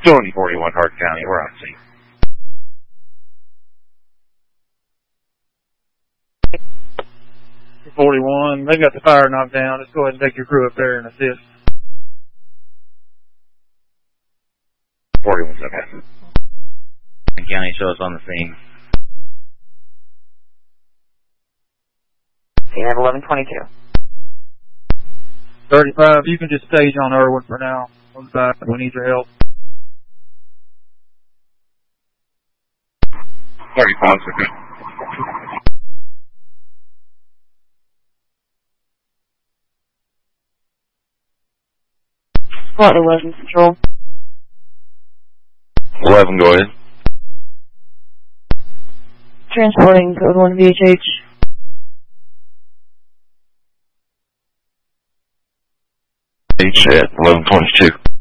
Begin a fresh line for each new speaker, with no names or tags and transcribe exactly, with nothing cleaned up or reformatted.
twenty forty-one Hart County, we're on scene.
forty-one, they got the fire knocked down. Let's go ahead and take your crew up there and assist.
forty-one, okay.
County, show us on the scene.
You have eleven twenty-two.
thirty-five, you can just stage on Irwin for now. On the back, we need your help.
thirty-five, okay.
What, eleven Control?
eleven, go ahead.
Transporting code one V H H.
H at eleven twenty-two.